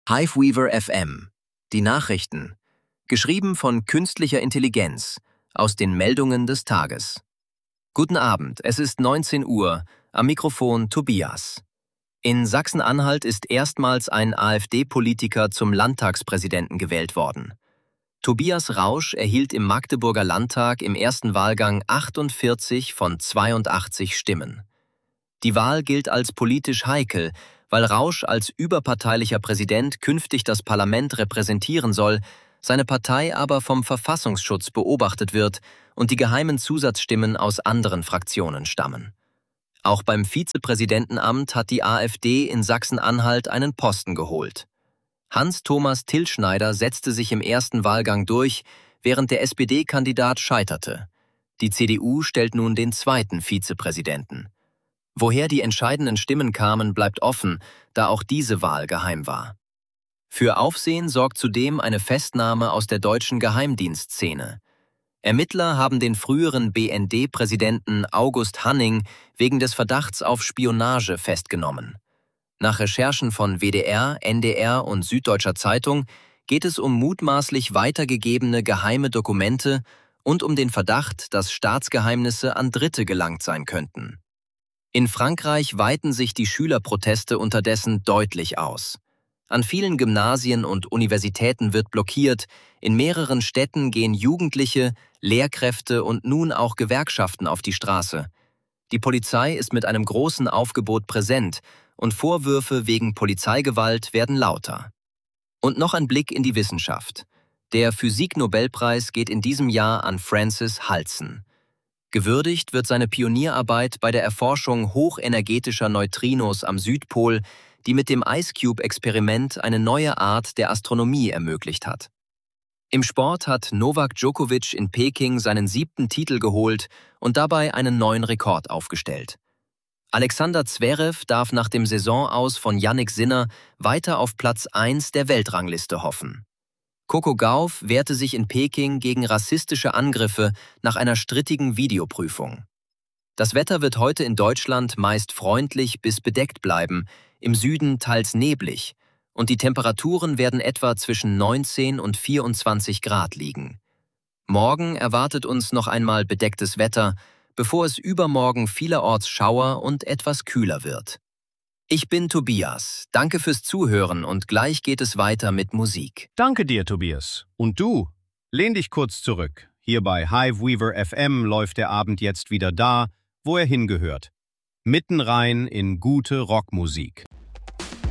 Hiveweaver FM. Die Nachrichten. Geschrieben von künstlicher Intelligenz. Aus den Meldungen des Tages. Guten Abend, es ist 19 Uhr. Am Mikrofon Tobias. In Sachsen-Anhalt ist erstmals ein AfD-Politiker zum Landtagspräsidenten gewählt worden. Tobias Rausch erhielt im Magdeburger Landtag im ersten Wahlgang 48 von 82 Stimmen. Die Wahl gilt als politisch heikel, weil Rausch als überparteilicher Präsident künftig das Parlament repräsentieren soll, seine Partei aber vom Verfassungsschutz beobachtet wird und die geheimen Zusatzstimmen aus anderen Fraktionen stammen. Auch beim Vizepräsidentenamt hat die AfD in Sachsen-Anhalt einen Posten geholt. Hans-Thomas Tillschneider setzte sich im ersten Wahlgang durch, während der SPD-Kandidat scheiterte. Die CDU stellt nun den zweiten Vizepräsidenten. Woher die entscheidenden Stimmen kamen, bleibt offen, da auch diese Wahl geheim war. Für Aufsehen sorgt zudem eine Festnahme aus der deutschen Geheimdienstszene. Ermittler haben den früheren BND-Präsidenten August Hanning wegen des Verdachts auf Spionage festgenommen. Nach Recherchen von WDR, NDR und Süddeutscher Zeitung geht es um mutmaßlich weitergegebene geheime Dokumente und um den Verdacht, dass Staatsgeheimnisse an Dritte gelangt sein könnten. In Frankreich weiten sich die Schülerproteste unterdessen deutlich aus. An vielen Gymnasien und Universitäten wird blockiert, in mehreren Städten gehen Jugendliche, Lehrkräfte und nun auch Gewerkschaften auf die Straße. Die Polizei ist mit einem großen Aufgebot präsent und Vorwürfe wegen Polizeigewalt werden lauter. Und noch ein Blick in die Wissenschaft. Der Physik-Nobelpreis geht in diesem Jahr an Francis Halzen. Gewürdigt wird seine Pionierarbeit bei der Erforschung hochenergetischer Neutrinos am Südpol, die mit dem IceCube-Experiment eine neue Art der Astronomie ermöglicht hat. Im Sport hat Novak Djokovic in Peking seinen 7. Titel geholt und dabei einen neuen Rekord aufgestellt. Alexander Zverev darf nach dem Saisonaus von Jannik Sinner weiter auf Platz 1 der Weltrangliste hoffen. Coco Gauff wehrte sich in Peking gegen rassistische Angriffe nach einer strittigen Videoprüfung. Das Wetter wird heute in Deutschland meist freundlich bis bedeckt bleiben, im Süden teils neblig, und die Temperaturen werden etwa zwischen 19 und 24 Grad liegen. Morgen erwartet uns noch einmal bedecktes Wetter, bevor es übermorgen vielerorts Schauer und etwas kühler wird. Ich bin Tobias. Danke fürs Zuhören und gleich geht es weiter mit Musik. Danke dir, Tobias. Und du? Lehn dich kurz zurück. Hier bei Hiveweaver FM läuft der Abend jetzt wieder da, wo er hingehört. Mitten rein in gute Rockmusik.